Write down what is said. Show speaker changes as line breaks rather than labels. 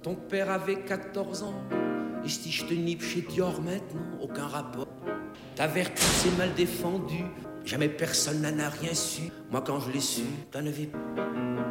Ton père avait 14 ans. Et si je te nippe chez Dior maintenant, aucun rapport. Ta vertu s'est mal défendue. Jamais personne n'en a rien su. Moi quand je l'ai su, t'en avais